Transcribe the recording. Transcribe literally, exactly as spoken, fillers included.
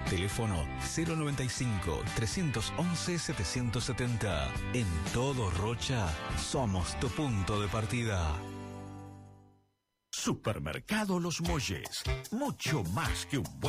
Teléfono cero noventa y cinco, trescientos once, setecientos setenta. En todo Rocha, somos tu punto de partida. Supermercado Los Molles. Mucho más que un buen